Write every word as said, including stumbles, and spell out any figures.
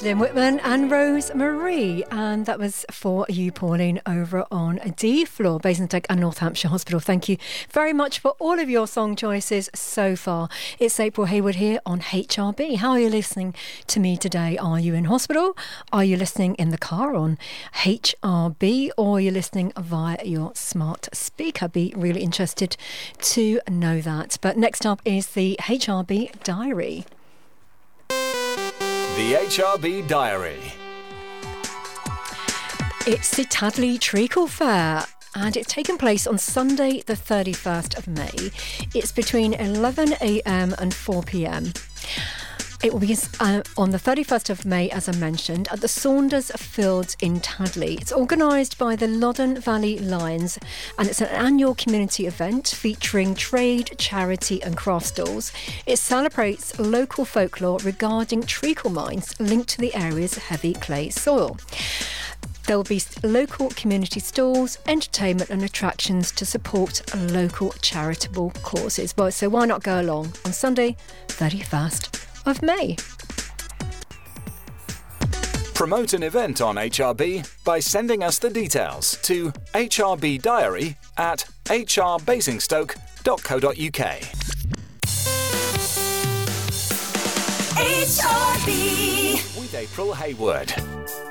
Lynn Whitman and Rose Marie, and that was for you, Pauline, over on D Floor, Basingstoke and North Hampshire Hospital. Thank you very much for all of your song choices so far. It's April Hayward here on H R B. How are you listening to me today? Are you in hospital? Are you listening in the car on H R B, or are you listening via your smart speaker? Be really interested to know that. But next up is the H R B Diary. The H R B Diary. It's the Tadley Treacle Fair, and it's taking place on Sunday the thirty-first of May. It's between eleven a.m. and four p.m. It will be uh, on the thirty-first of May, as I mentioned, at the Saunders Fields in Tadley. It's organised by the Loddon Valley Lions, and it's an annual community event featuring trade, charity and craft stalls. It celebrates local folklore regarding treacle mines linked to the area's heavy clay soil. There will be local community stalls, entertainment and attractions to support local charitable causes. Well, so why not go along on Sunday, thirty-first of May. Promote an event on H R B by sending us the details to H R B Diary at h r basingstoke dot co dot u k. H R B With April Hayward.